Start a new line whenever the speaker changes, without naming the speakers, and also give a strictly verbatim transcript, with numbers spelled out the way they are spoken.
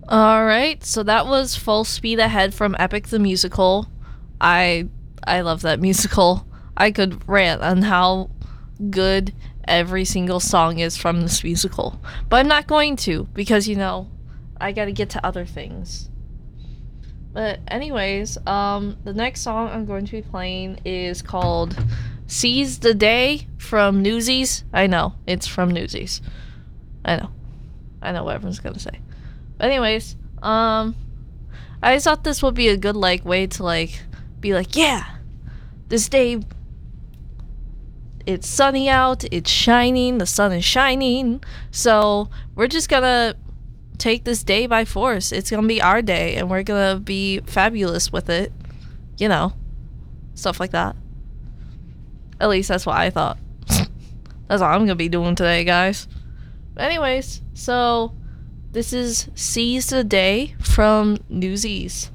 Alright, so that was Full Speed Ahead from Epic the Musical. I I love that musical. I could rant on how good every single song is from this musical. But I'm not going to because you know, I gotta get to other things. But anyways, um the next song I'm going to be playing is called Seize the Day from Newsies. I know, it's from Newsies. I know. I know what everyone's gonna say. But anyways, um I thought this would be a good like way to like be like, yeah, this day it's sunny out, it's shining, the sun is shining. So we're just gonna take this day by force. It's gonna be our day and we're gonna be fabulous with it. You know. Stuff like that. At least that's what I thought. That's what I'm gonna be doing today, guys. But anyways, so this is Seize the Day from Newsies.